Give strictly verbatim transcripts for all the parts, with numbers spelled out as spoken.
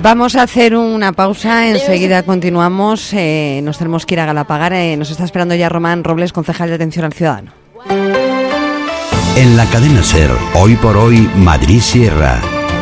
Vamos a hacer una pausa, enseguida continuamos. Eh, nos tenemos que ir a Galapagar. Eh, nos está esperando ya Román Robles, concejal de Atención al Ciudadano. En la cadena SER, hoy por hoy, Madrid Sierra.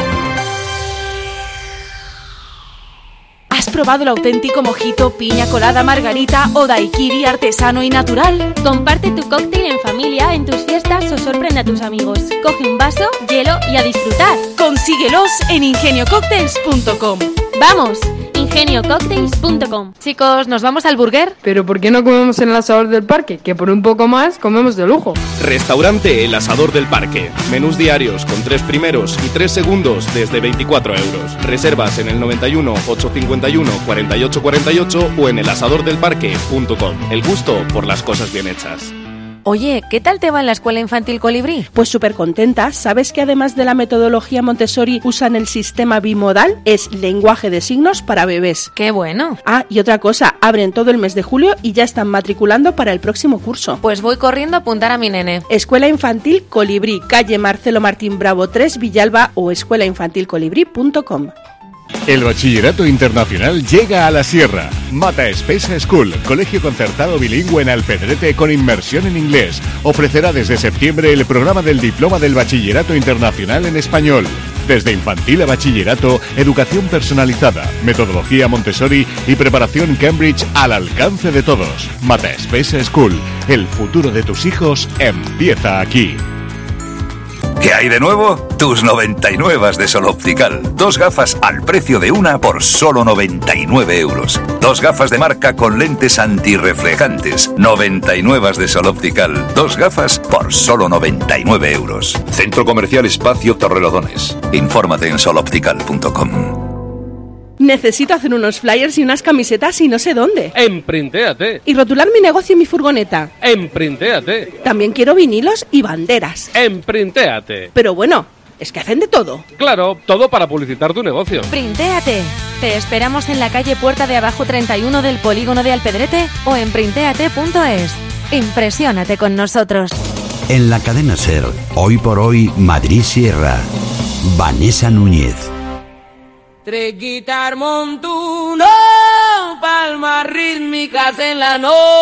¿Has probado el auténtico mojito, piña colada, margarita o daiquiri artesano y natural? Comparte tu cóctel en familia, en tus fiestas o sorprende a tus amigos. Coge un vaso, hielo y a disfrutar. Consíguelos en ingenio cocktails punto com. ¡Vamos! ingenio cocktails punto com. Chicos, ¿nos vamos al burger? ¿Pero por qué no comemos en el asador del parque? Que por un poco más comemos de lujo. Restaurante El Asador del Parque. Menús diarios con tres primeros y tres segundos desde veinticuatro euros. Reservas en el noventa y uno, ochocientos cincuenta y uno, cuarenta y ocho cuarenta y ocho o en el asador del parque punto com. El gusto por las cosas bien hechas. Oye, ¿qué tal te va en la escuela infantil Colibrí? Pues súper contenta. ¿Sabes que además de la metodología Montessori usan el sistema bimodal? Es lenguaje de signos para bebés. ¡Qué bueno! Ah, y otra cosa, abren todo el mes de julio y ya están matriculando para el próximo curso. Pues voy corriendo a apuntar a mi nene. Escuela Infantil Colibrí, calle Marcelo Martín Bravo tres, Villalba o escuela infantil colibrí punto com. El bachillerato internacional llega a la Sierra. Mata Espesa School, colegio concertado bilingüe en Alpedrete con inmersión en inglés. Ofrecerá desde septiembre el programa del diploma del bachillerato internacional en español. Desde infantil a bachillerato, educación personalizada, metodología Montessori y preparación Cambridge al alcance de todos. Mata Espesa School, el futuro de tus hijos empieza aquí. ¿Qué hay de nuevo? Tus noventa y nueve de Sol Optical. Dos gafas al precio de una por solo noventa y nueve euros. Dos gafas de marca con lentes antirreflejantes. noventa y nueve de Sol Optical. Dos gafas por solo noventa y nueve euros. Centro Comercial Espacio Torrelodones. Infórmate en sol optical punto com. Necesito hacer unos flyers y unas camisetas y no sé dónde. En Printéate. Y rotular mi negocio y mi furgoneta. En Printéate. También quiero vinilos y banderas. En Printéate. Pero bueno, es que hacen de todo. Claro, todo para publicitar tu negocio. Printéate. Te esperamos en la calle Puerta de Abajo treinta y uno del Polígono de Alpedrete o en printéate punto es. Impresiónate con nosotros. En la cadena SER, hoy por hoy, Madrid Sierra. Vanessa Núñez. Tres guitar montuno, palmas rítmicas en la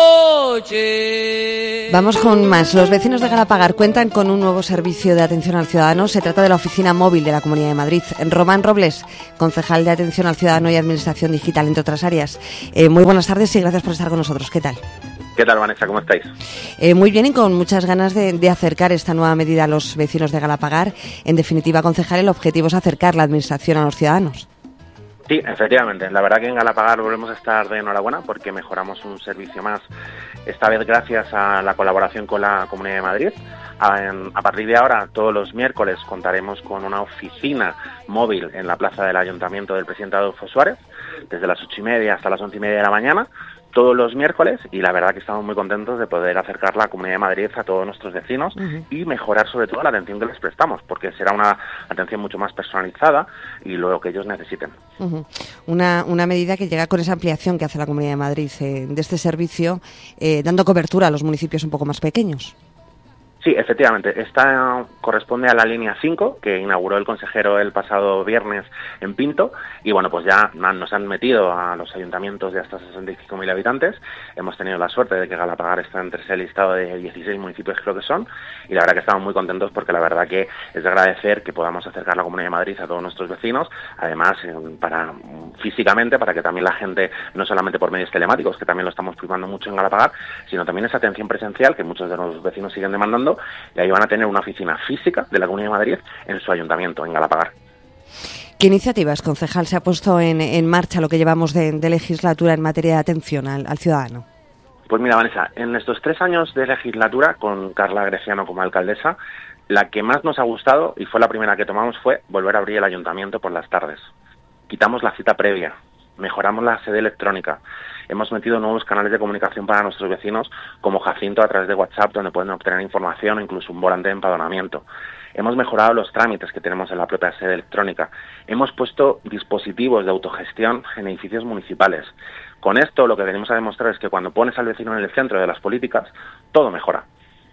noche. Vamos con más. Los vecinos de Galapagar cuentan con un nuevo servicio de atención al ciudadano. Se trata de la oficina móvil de la Comunidad de Madrid. Román Robles, concejal de atención al ciudadano y administración digital, entre otras áreas. Eh, muy buenas tardes y gracias por estar con nosotros. ¿Qué tal? ¿Qué tal, Vanessa? ¿Cómo estáis? Eh, muy bien y con muchas ganas de, de acercar esta nueva medida a los vecinos de Galapagar. En definitiva, concejal, el objetivo es acercar la administración a los ciudadanos. Sí, efectivamente. La verdad que en Galapagar volvemos a estar de enhorabuena porque mejoramos un servicio más, esta vez gracias a la colaboración con la Comunidad de Madrid. A, a partir de ahora, todos los miércoles contaremos con una oficina móvil en la plaza del Ayuntamiento del Presidente Adolfo Suárez, desde las ocho y media hasta las once y media de la mañana, todos los miércoles, y la verdad que estamos muy contentos de poder acercar la Comunidad de Madrid a todos nuestros vecinos uh-huh. y mejorar sobre todo la atención que les prestamos, porque será una atención mucho más personalizada y lo que ellos necesiten. Uh-huh. Una, una medida que llega con esa ampliación que hace la Comunidad de Madrid eh, de este servicio, eh, dando cobertura a los municipios un poco más pequeños. Sí, efectivamente. Esta corresponde a la línea cinco que inauguró el consejero el pasado viernes en Pinto y bueno, pues ya nos han metido a los ayuntamientos de hasta sesenta y cinco mil habitantes. Hemos tenido la suerte de que Galapagar está entre ese listado de dieciséis municipios creo que son y la verdad que estamos muy contentos porque la verdad que es de agradecer que podamos acercar la Comunidad de Madrid a todos nuestros vecinos, además para físicamente, para que también la gente, no solamente por medios telemáticos, que también lo estamos primando mucho en Galapagar, sino también esa atención presencial que muchos de los vecinos siguen demandando. Y ahí van a tener una oficina física de la Comunidad de Madrid en su ayuntamiento, en Galapagar. ¿Qué iniciativas, concejal, se ha puesto en, en marcha lo que llevamos de, de legislatura en materia de atención al, al ciudadano? Pues mira, Vanessa, en estos tres años de legislatura, con Carla Greciano como alcaldesa, la que más nos ha gustado, y fue la primera que tomamos, fue volver a abrir el ayuntamiento por las tardes. Quitamos la cita previa, mejoramos la sede electrónica. Hemos metido nuevos canales de comunicación para nuestros vecinos, como Jacinto a través de WhatsApp, donde pueden obtener información o incluso un volante de empadronamiento. Hemos mejorado los trámites que tenemos en la propia sede electrónica. Hemos puesto dispositivos de autogestión en edificios municipales. Con esto lo que venimos a demostrar es que cuando pones al vecino en el centro de las políticas, todo mejora.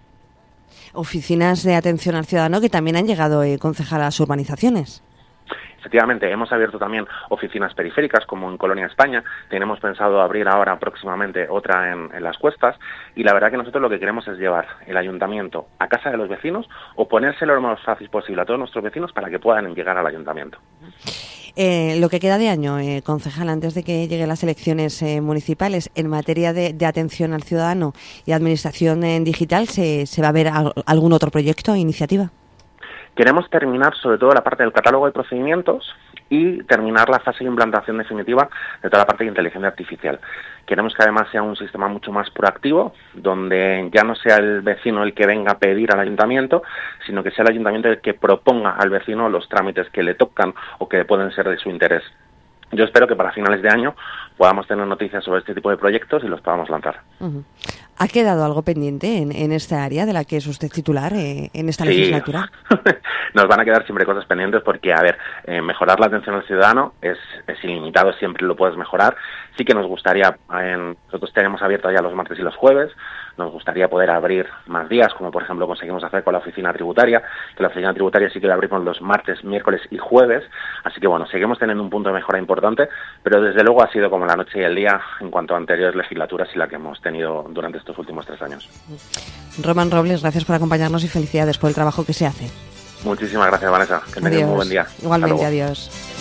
Oficinas de atención al ciudadano que también han llegado, eh, concejal, a las urbanizaciones. Efectivamente, hemos abierto también oficinas periféricas, como en Colonia España. Tenemos pensado abrir ahora próximamente otra en, en Las Cuestas. Y la verdad que nosotros lo que queremos es llevar el ayuntamiento a casa de los vecinos o ponérselo lo más fácil posible a todos nuestros vecinos para que puedan llegar al ayuntamiento. Eh, lo que queda de año, eh, concejal, antes de que lleguen las elecciones eh, municipales, en materia de, de atención al ciudadano y administración eh, digital, ¿se, ¿se va a ver a, algún otro proyecto o iniciativa? Queremos terminar sobre todo la parte del catálogo de procedimientos y terminar la fase de implantación definitiva de toda la parte de inteligencia artificial. Queremos que además sea un sistema mucho más proactivo, donde ya no sea el vecino el que venga a pedir al ayuntamiento, sino que sea el ayuntamiento el que proponga al vecino los trámites que le tocan o que pueden ser de su interés. Yo espero que para finales de año podamos tener noticias sobre este tipo de proyectos y los podamos lanzar. Uh-huh. ¿Ha quedado algo pendiente en, en esta área de la que es usted titular eh, en esta sí. legislatura? Nos van a quedar siempre cosas pendientes porque, a ver, eh, mejorar la atención al ciudadano es, es ilimitado, siempre lo puedes mejorar. Sí que nos gustaría, eh, nosotros tenemos abierto ya los martes y los jueves, nos gustaría poder abrir más días, como por ejemplo conseguimos hacer con la oficina tributaria, que la oficina tributaria sí que la abrimos los martes, miércoles y jueves, así que bueno, seguimos teniendo un punto de mejora importante, pero desde luego ha sido como la noche y el día en cuanto a anteriores legislaturas y la que hemos tenido durante estos últimos tres años. Román Robles, gracias por acompañarnos y felicidades por el trabajo que se hace. Muchísimas gracias, Vanessa. Que tengas un muy buen día. Igualmente, adiós.